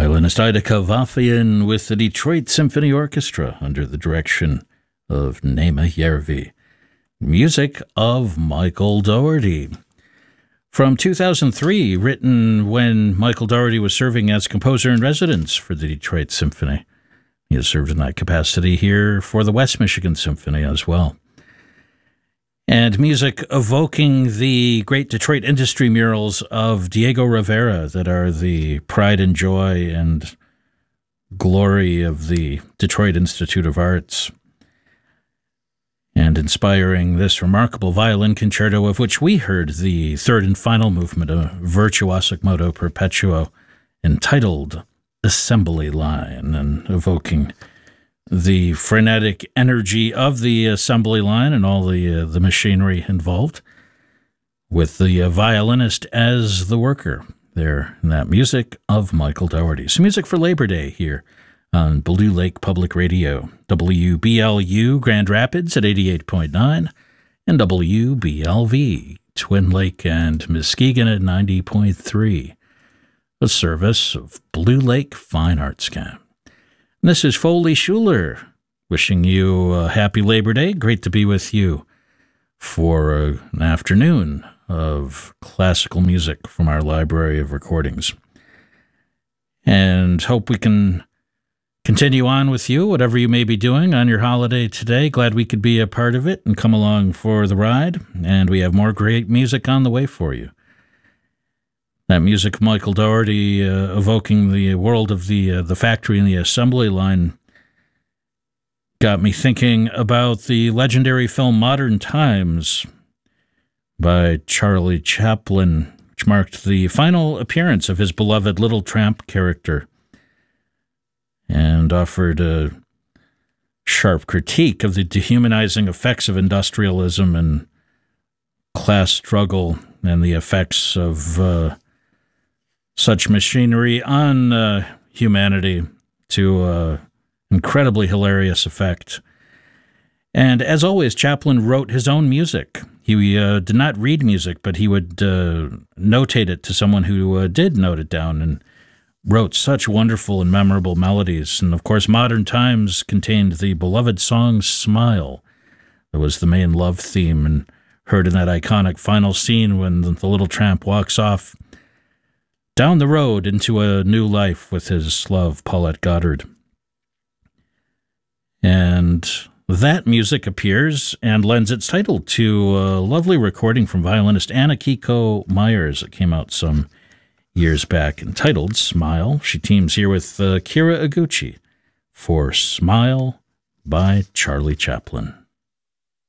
Violinist Ida Kavafian with the Detroit Symphony Orchestra under the direction of Naima Järvi. Music of Michael Daugherty. From 2003, written when Michael Daugherty was serving as composer-in-residence for the Detroit Symphony. He has served in that capacity here for the West Michigan Symphony as well. And music evoking the great Detroit industry murals of Diego Rivera that are the pride and joy and glory of the Detroit Institute of Arts, and inspiring this remarkable violin concerto, of which we heard the third and final movement, a virtuosic moto perpetuo entitled Assembly Line, and evoking the frenetic energy of the assembly line and all the machinery involved, with the violinist as the worker there in that music of Michael Daugherty. So music for Labor Day here on Blue Lake Public Radio, WBLU Grand Rapids at 88.9 and WBLV Twin Lake and Muskegon at 90.3, a service of Blue Lake Fine Arts Camp. This is Foley Schuler wishing you a happy Labor Day. Great to be with you for an afternoon of classical music from our library of recordings. And hope we can continue on with you, whatever you may be doing on your holiday today. Glad we could be a part of it and come along for the ride. And we have more great music on the way for you. That music of Michael Daugherty evoking the world of the factory and the assembly line got me thinking about the legendary film Modern Times by Charlie Chaplin, which marked the final appearance of his beloved Little Tramp character and offered a sharp critique of the dehumanizing effects of industrialism and class struggle and the effects of such machinery on humanity to incredibly hilarious effect. And as always, Chaplin wrote his own music. He did not read music, but he would notate it to someone who did note it down, and wrote such wonderful and memorable melodies. And of course, Modern Times contained the beloved song Smile. That was the main love theme, and heard in that iconic final scene when the little tramp walks off down the road into a new life with his love, Paulette Goddard. And that music appears and lends its title to a lovely recording from violinist Anna Kiko Myers that came out some years back, entitled Smile. She teams here with Kira Iguchi for Smile by Charlie Chaplin.